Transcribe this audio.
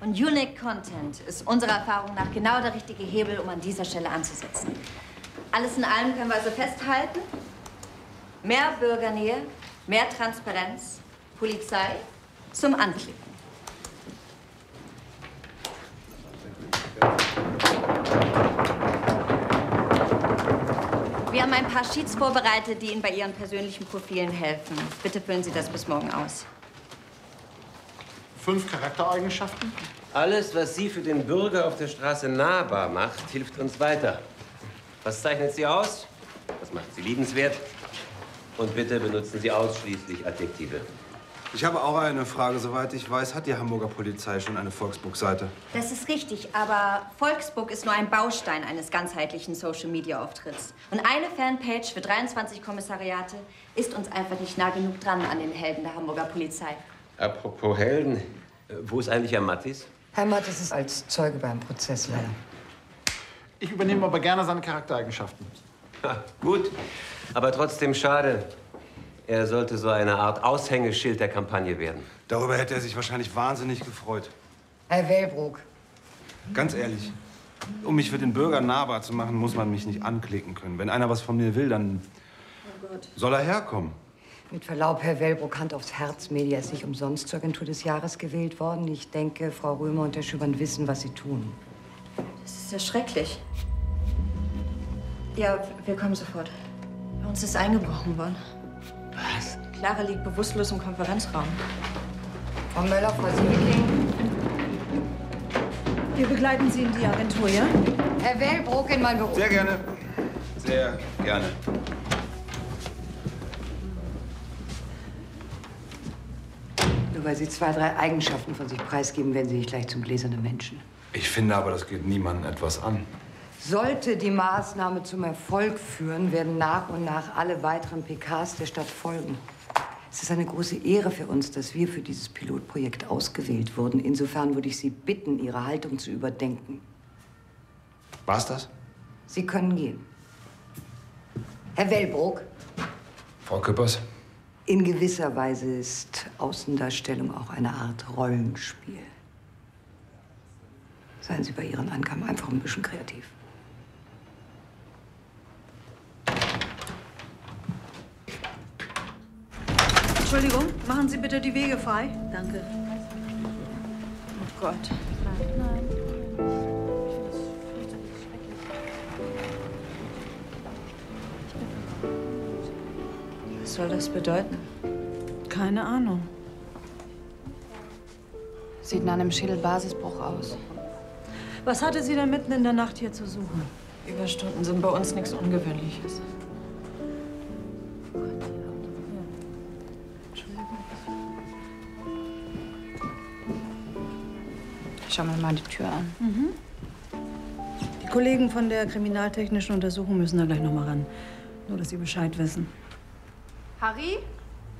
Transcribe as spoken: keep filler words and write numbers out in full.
Und Unique Content ist unserer Erfahrung nach genau der richtige Hebel, um an dieser Stelle anzusetzen. Alles in allem können wir also festhalten: mehr Bürgernähe, mehr Transparenz, Polizei zum Anklicken. Wir haben ein paar Sheets vorbereitet, die Ihnen bei Ihren persönlichen Profilen helfen. Bitte füllen Sie das bis morgen aus. Fünf Charaktereigenschaften? Alles, was Sie für den Bürger auf der Straße nahbar macht, hilft uns weiter. Was zeichnet Sie aus? Was macht Sie liebenswert? Und bitte benutzen Sie ausschließlich Adjektive. Ich habe auch eine Frage. Soweit ich weiß, hat die Hamburger Polizei schon eine Volksbook-Seite. Das ist richtig, aber Volksbook ist nur ein Baustein eines ganzheitlichen Social-Media-Auftritts. Und eine Fanpage für dreiundzwanzig Kommissariate ist uns einfach nicht nah genug dran an den Helden der Hamburger Polizei. Apropos Helden, wo ist eigentlich Herr Mattis? Herr Mattis ist als Zeuge beim Prozess leider. Ich übernehme aber gerne seine Charaktereigenschaften. Ha, gut, aber trotzdem schade. Er sollte so eine Art Aushängeschild der Kampagne werden. Darüber hätte er sich wahrscheinlich wahnsinnig gefreut. Herr Wellbrook. Ganz ehrlich, um mich für den Bürger nahbar zu machen, muss man mich nicht anklicken können. Wenn einer was von mir will, dann Oh Gott. soll er herkommen. Mit Verlaub, Herr Wellbrook, Hand aufs Herz. Media ist nicht umsonst zur Agentur des Jahres gewählt worden. Ich denke, Frau Römer und Herr Schübern wissen, was sie tun. Das ist ja schrecklich. Ja, wir kommen sofort. Bei uns ist eingebrochen worden. Was? Clara liegt bewusstlos im Konferenzraum. Frau Möller, Frau Siebeking. Wir begleiten Sie in die Agentur, ja? Herr Wellbrook in mein Büro. Sehr gerne. Sehr gerne. Nur weil Sie zwei, drei Eigenschaften von sich preisgeben, werden Sie nicht gleich zum gläsernen Menschen. Ich finde aber, das geht niemandem etwas an. Sollte die Maßnahme zum Erfolg führen, werden nach und nach alle weiteren P Ks der Stadt folgen. Es ist eine große Ehre für uns, dass wir für dieses Pilotprojekt ausgewählt wurden. Insofern würde ich Sie bitten, Ihre Haltung zu überdenken. War's das? Sie können gehen. Herr Wellbrook. Frau Küppers? In gewisser Weise ist Außendarstellung auch eine Art Rollenspiel. Seien Sie bei Ihren Angaben einfach ein bisschen kreativ. Entschuldigung, machen Sie bitte die Wege frei. Danke. Oh Gott. Nein. Was soll das bedeuten? Keine Ahnung. Sieht nach einem Schädelbasisbruch aus. Was hatte sie denn mitten in der Nacht hier zu suchen? Überstunden sind bei uns nichts Ungewöhnliches. Schau mir mal die Tür an. Mhm. Die Kollegen von der kriminaltechnischen Untersuchung müssen da gleich noch mal ran. Nur, dass Sie Bescheid wissen. Harry?